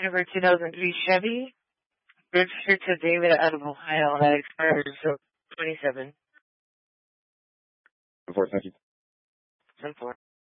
Number 2003 Chevy, registered to David out of Ohio. That expires 27. 4, thank you. 10-4.